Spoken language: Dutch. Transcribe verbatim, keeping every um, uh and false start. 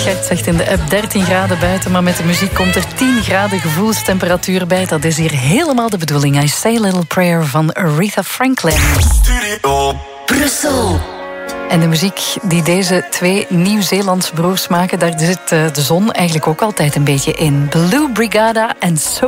Gert zegt in de app dertien graden buiten, maar met de muziek komt er tien graden gevoelstemperatuur bij. Dat is hier helemaal de bedoeling. I Say a Little Prayer van Aretha Franklin. Studio Brussel. En de muziek die deze twee Nieuw-Zeelandse broers maken, daar zit de zon eigenlijk ook altijd een beetje in. Blue Brigada en So